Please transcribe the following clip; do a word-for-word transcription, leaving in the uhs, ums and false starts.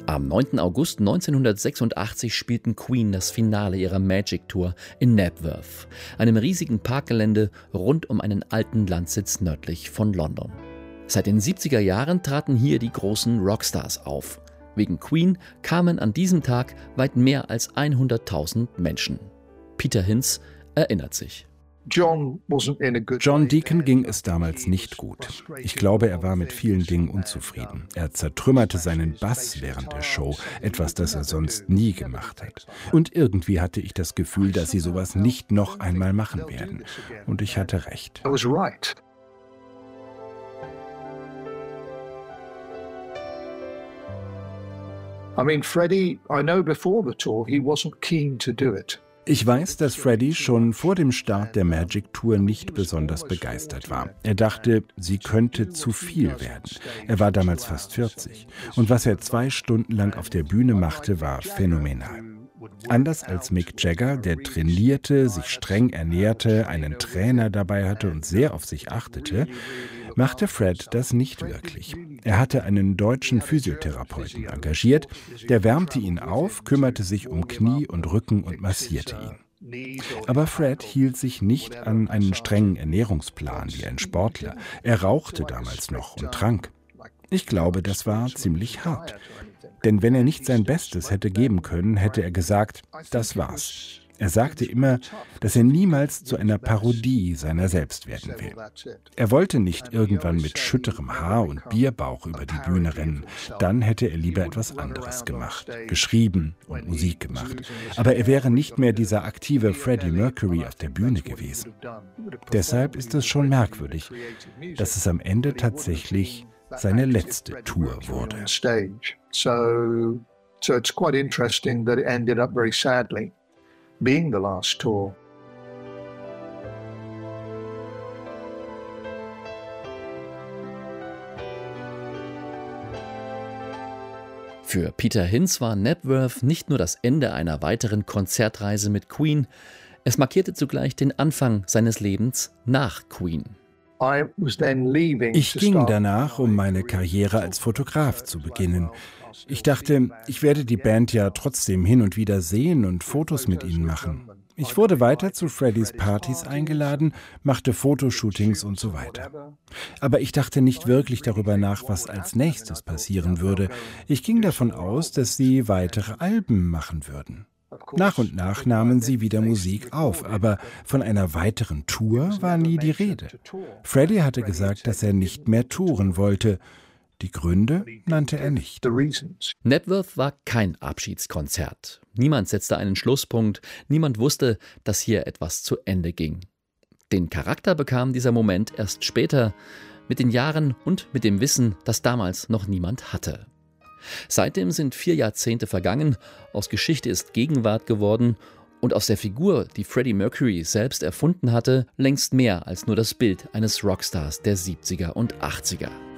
Am neunten August neunzehnhundertsechsundachtzig spielten Queen das Finale ihrer Magic Tour in Knebworth, einem riesigen Parkgelände rund um einen alten Landsitz nördlich von London. Seit den siebziger Jahren traten hier die großen Rockstars auf. Wegen Queen kamen an diesem Tag weit mehr als hunderttausend Menschen. Peter Hinz erinnert sich. John Deacon ging es damals nicht gut. Ich glaube, er war mit vielen Dingen unzufrieden. Er zertrümmerte seinen Bass während der Show, etwas, das er sonst nie gemacht hat. Und irgendwie hatte ich das Gefühl, dass sie sowas nicht noch einmal machen werden. Und ich hatte recht. I mean, Freddie, I know before the tour, he wasn't keen to do it. Ich weiß, dass Freddie schon vor dem Start der Magic Tour nicht besonders begeistert war. Er dachte, sie könnte zu viel werden. Er war damals fast vierzig. Und was er zwei Stunden lang auf der Bühne machte, war phänomenal. Anders als Mick Jagger, der trainierte, sich streng ernährte, einen Trainer dabei hatte und sehr auf sich achtete, machte Fred das nicht wirklich. Er hatte einen deutschen Physiotherapeuten engagiert, der wärmte ihn auf, kümmerte sich um Knie und Rücken und massierte ihn. Aber Fred hielt sich nicht an einen strengen Ernährungsplan wie ein Sportler. Er rauchte damals noch und trank. Ich glaube, das war ziemlich hart. Denn wenn er nicht sein Bestes hätte geben können, hätte er gesagt, das war's. Er sagte immer, dass er niemals zu einer Parodie seiner selbst werden will. Er wollte nicht irgendwann mit schütterem Haar und Bierbauch über die Bühne rennen. Dann hätte er lieber etwas anderes gemacht, geschrieben und Musik gemacht. Aber er wäre nicht mehr dieser aktive Freddie Mercury auf der Bühne gewesen. Deshalb ist es schon merkwürdig, dass es am Ende tatsächlich seine letzte Tour wurde. So, so it's quite interesting that it ended up very sadly being the last tour. Für Peter Hinz war Knebworth nicht nur das Ende einer weiteren Konzertreise mit Queen, es markierte zugleich den Anfang seines Lebens nach Queen. Ich ging danach, um meine Karriere als Fotograf zu beginnen. Ich dachte, ich werde die Band ja trotzdem hin und wieder sehen und Fotos mit ihnen machen. Ich wurde weiter zu Freddies Partys eingeladen, machte Fotoshootings und so weiter. Aber ich dachte nicht wirklich darüber nach, was als nächstes passieren würde. Ich ging davon aus, dass sie weitere Alben machen würden. Nach und nach nahmen sie wieder Musik auf, aber von einer weiteren Tour war nie die Rede. Freddie hatte gesagt, dass er nicht mehr touren wollte. Die Gründe nannte er nicht. Knebworth war kein Abschiedskonzert. Niemand setzte einen Schlusspunkt, niemand wusste, dass hier etwas zu Ende ging. Den Charakter bekam dieser Moment erst später, mit den Jahren und mit dem Wissen, das damals noch niemand hatte. Seitdem sind vier Jahrzehnte vergangen, aus Geschichte ist Gegenwart geworden und aus der Figur, die Freddie Mercury selbst erfunden hatte, längst mehr als nur das Bild eines Rockstars der siebziger und achtziger.